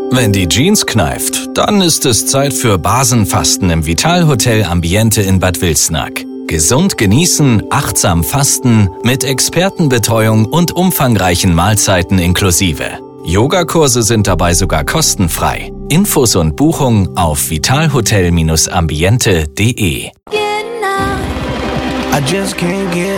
Wenn die Jeans kneift, dann ist es Zeit für Basenfasten im Vitalhotel Ambiente in Bad Wilsnack. Gesund genießen, achtsam fasten, mit Expertenbetreuung und umfangreichen Mahlzeiten inklusive. Yogakurse sind dabei sogar kostenfrei. Infos und Buchung auf vitalhotel-ambiente.de.